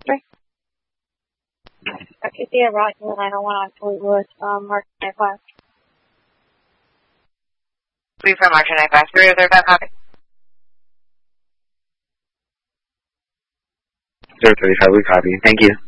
3. Okay, Thea Rocky, 901 on Fleetwood, March 95. Please for March 95. 035 copy. 035, we copy. Thank you.